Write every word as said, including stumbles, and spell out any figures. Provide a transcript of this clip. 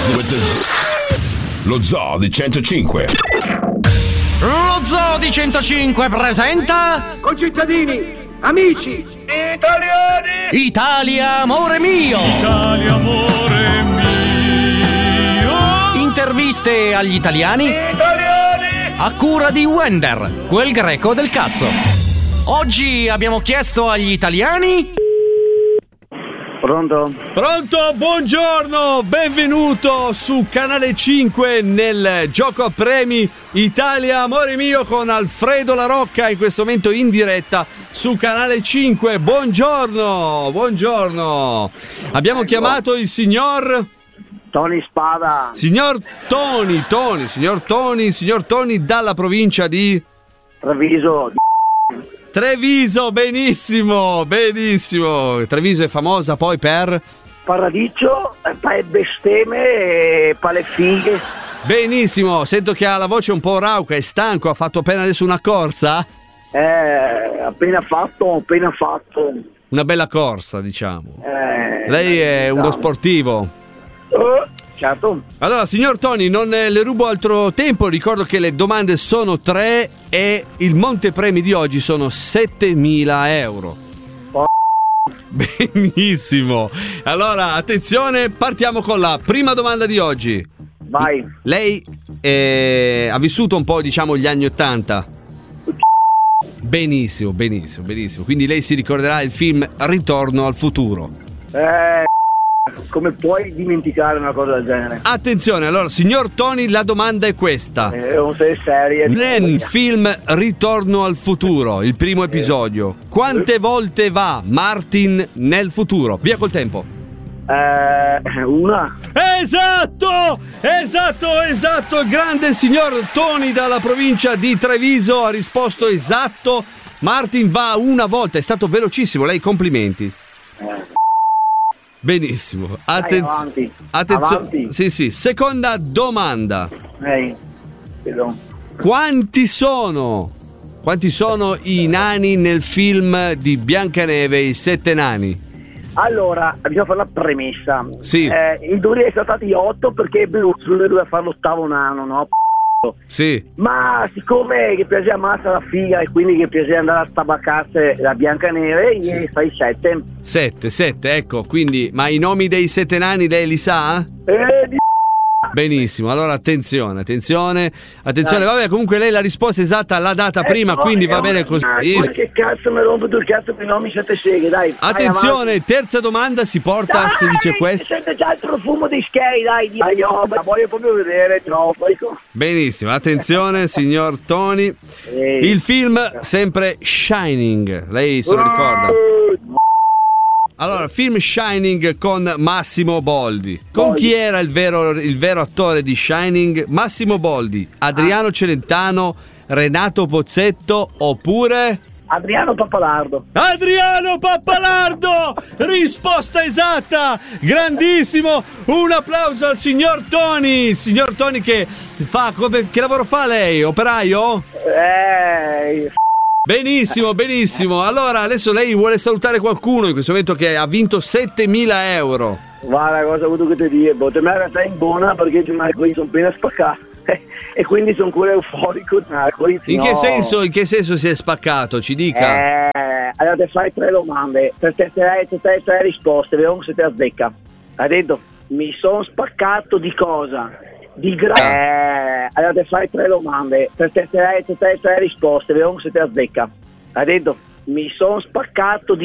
Lo Zoo di centocinque. Lo Zoo di centocinque presenta concittadini, amici, italiani. Italia amore mio. Italia amore mio. Interviste agli italiani Italiani. a cura di Wender, quel greco del cazzo. Oggi abbiamo chiesto agli italiani. Pronto? Pronto, buongiorno, benvenuto su Canale cinque nel gioco a premi Italia amore mio con Alfredo La Rocca, in questo momento in diretta su Canale cinque. Buongiorno, buongiorno. Abbiamo chiamato il signor Tony Spada. Signor Tony, Tony, signor Tony, signor Tony dalla provincia di Treviso. Treviso, benissimo, benissimo. Treviso è famosa poi per Paradiso, pa- bestemmie e pale fighe. benissimo, sento che ha la voce un po' rauca, è stanco, ha fatto appena adesso una corsa? Eh, appena fatto, appena fatto. Una bella corsa, diciamo. Eh, Lei è uno no. sportivo. Oh, certo. Allora, signor Tony, non eh, le rubo altro tempo, ricordo che le domande sono tre e il montepremi di oggi sono settemila euro. Oh. Benissimo. Allora, attenzione, partiamo con la prima domanda di oggi. Vai. Lei eh, ha vissuto un po', diciamo, gli anni ottanta? Benissimo, benissimo, benissimo. Quindi lei si ricorderà il film Ritorno al futuro. Eh, come puoi dimenticare una cosa del genere? Attenzione, allora, signor Tony, la domanda è questa. Eh, non sei serie. Nel film Ritorno al futuro, il primo episodio, quante volte va Martin nel futuro? Via col tempo. Eh, una. Esatto, esatto, esatto. Il grande signor Tony dalla provincia di Treviso ha risposto esatto. Martin va una volta, è stato velocissimo, lei complimenti. Eh. Benissimo. Dai, avanti. Attenzione. Avanti. Sì, sì. Seconda domanda. Ehi, vedo. Quanti sono? Quanti sono i nani nel film di Biancaneve e i sette nani? Allora, bisogna fare la premessa. Sì. Eh, in teoria sono stati otto perché Bluetooth doveva fare l'ottavo nano, no? Sì. Ma siccome che piaceva ammazza la figa e quindi che piaceva andare a stabaccarsi la Biancaneve, Sì. io fai sette. Sette, sette, ecco. Quindi, ma i nomi dei sette nani lei li sa? Eh, di... Benissimo, allora attenzione, attenzione, attenzione, Dai. vabbè, comunque lei la risposta esatta l'ha data Eh, prima, no, quindi è va una- bene così. Ma che cazzo mi rompo tu il cazzo per i nomi sette seghe, dai. vai Attenzione, avanti. terza domanda si porta, Dai, si dice questo. sente già il profumo dei skei, dai, di... dai, oh, ma voglio proprio vedere troppo. Benissimo, attenzione, signor Tony. Ehi. Il film sempre Shining, lei se lo ricorda? Allora, film Shining con Massimo Boldi. Con Boldi. chi era il vero, il vero attore di Shining? Massimo Boldi, Adriano Celentano, Renato Pozzetto oppure... Adriano Pappalardo. Adriano Pappalardo! Risposta esatta! Grandissimo! Un applauso al signor Tony! Signor Tony che fa come, che lavoro fa lei? Operaio? Eh, Benissimo, benissimo. Allora, adesso lei vuole salutare qualcuno in questo momento che ha vinto settemila euro. guarda cosa ho avuto che ti dire, boh, te me la stai in buona perché qui sono appena spaccato e quindi sono pure euforico. In che senso, in che senso si è spaccato? Ci dica. Eh, allora ti fai tre domande, per te tre, tre, tre, tre risposte, vediamo se te la azzecca. Hai detto, mi sono spaccato di cosa? Di gra- eh, allora ti fai tre domande, per te tre, tre, tre risposte, vediamo se te la azzecca. Hai detto, mi sono spaccato di